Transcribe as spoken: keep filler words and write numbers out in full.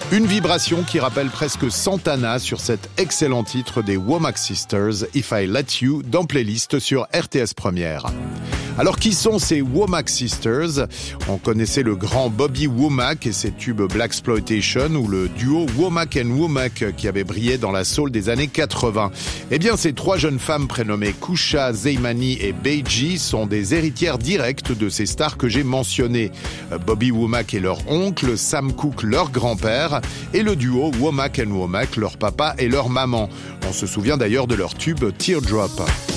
Une vibration qui rappelle presque Santana sur cet excellent titre des Womack Sisters, If I Let You, dans playlist sur R T S Première. Alors qui sont ces Womack Sisters ? On connaissait le grand Bobby Womack et ses tubes Blaxploitation ou le duo Womack and Womack qui avait brillé dans la soul des années quatre-vingts. Eh bien, ces trois jeunes femmes prénommées Kusha, Zeymani et Beiji sont des héritières directes de ces stars que j'ai mentionnées. Bobby Womack est leur oncle, Sam Cooke leur grand-père et le duo Womack and Womack leur papa et leur maman. On se souvient d'ailleurs de leur tube Teardrop.